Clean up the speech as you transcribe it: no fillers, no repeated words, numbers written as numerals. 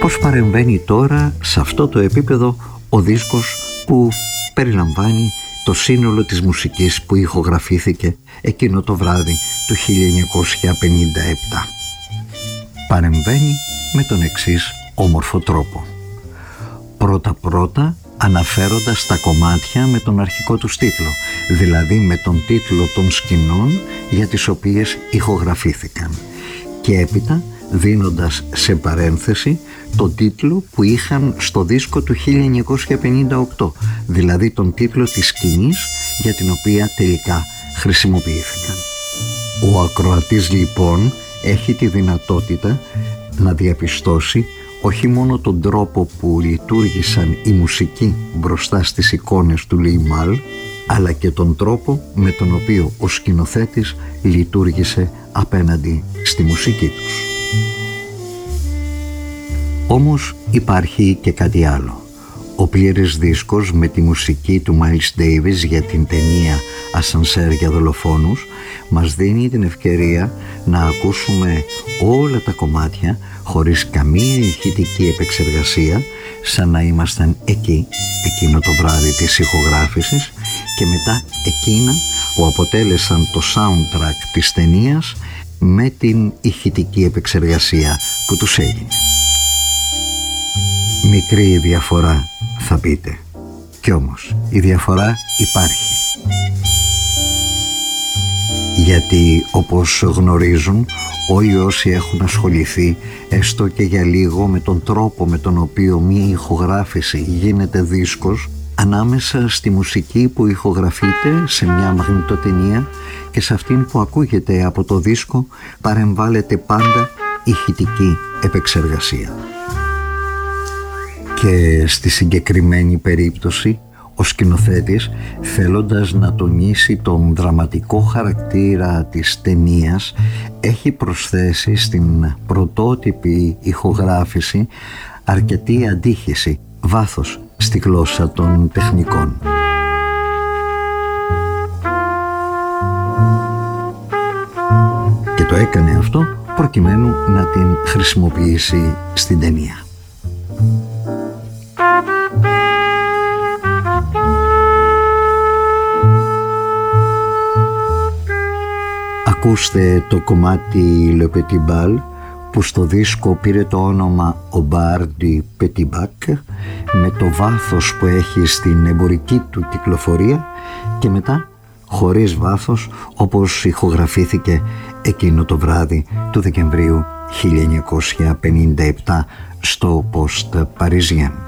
Πώς παρεμβαίνει τώρα σε αυτό το επίπεδο ο δίσκος που περιλαμβάνει το σύνολο της μουσικής που ηχογραφήθηκε εκείνο το βράδυ του 1957. Παρεμβαίνει με τον εξής όμορφο τρόπο. Πρώτα-πρώτα αναφέροντας τα κομμάτια με τον αρχικό τους τίτλο, δηλαδή με τον τίτλο των σκηνών για τις οποίες ηχογραφήθηκαν, και έπειτα δίνοντας σε παρένθεση τον τίτλο που είχαν στο δίσκο του 1958, δηλαδή τον τίτλο της σκηνής για την οποία τελικά χρησιμοποιήθηκαν. Ο ακροατής λοιπόν έχει τη δυνατότητα να διαπιστώσει όχι μόνο τον τρόπο που λειτουργήσαν οι μουσικοί μπροστά στις εικόνες του Λεϊμάλ, αλλά και τον τρόπο με τον οποίο ο σκηνοθέτης λειτουργήσε απέναντι στη μουσική τους. Όμως υπάρχει και κάτι άλλο. Ο πλήρης δίσκος με τη μουσική του Miles Davis για την ταινία «Ασανσέρ για δολοφόνους» μας δίνει την ευκαιρία να ακούσουμε όλα τα κομμάτια χωρίς καμία ηχητική επεξεργασία, σαν να ήμασταν εκεί, εκείνο το βράδυ της ηχογράφησης, και μετά εκείνα που αποτέλεσαν το soundtrack της ταινίας με την ηχητική επεξεργασία που τους έγινε. Μικρή διαφορά θα πείτε, κι όμως η διαφορά υπάρχει. Γιατί όπως γνωρίζουν όλοι όσοι έχουν ασχοληθεί έστω και για λίγο με τον τρόπο με τον οποίο μία ηχογράφηση γίνεται δίσκος, ανάμεσα στη μουσική που ηχογραφείται σε μια μαγνητοτενία και σε αυτήν που ακούγεται από το δίσκο παρεμβάλλεται πάντα ηχητική επεξεργασία. Και στη συγκεκριμένη περίπτωση ο σκηνοθέτης, θέλοντας να τονίσει τον δραματικό χαρακτήρα της ταινίας, έχει προσθέσει στην πρωτότυπη ηχογράφηση αρκετή αντίχηση, βάθος στη γλώσσα των τεχνικών. Και το έκανε αυτό προκειμένου να την χρησιμοποιήσει στην ταινία. Ακούστε το κομμάτι Le Petit Bal που στο δίσκο πήρε το όνομα Au Bar du Petit Bac, με το βάθος που έχει στην εμπορική του κυκλοφορία, και μετά χωρίς βάθος όπως ηχογραφήθηκε εκείνο το βράδυ του Δεκεμβρίου 1957 στο Post Parisien.